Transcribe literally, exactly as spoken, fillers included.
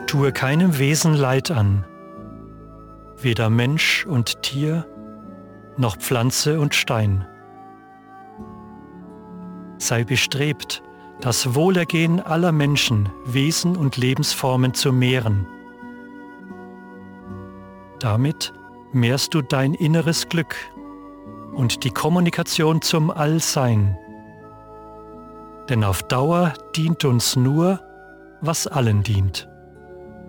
Tue keinem Wesen Leid an, weder Mensch und Tier, noch Pflanze und Stein. Sei bestrebt, das Wohlergehen aller Menschen, Wesen und Lebensformen zu mehren. Damit mehrst du dein inneres Glück und die Kommunikation zum Allsein. Denn auf Dauer dient uns nur, was allen dient.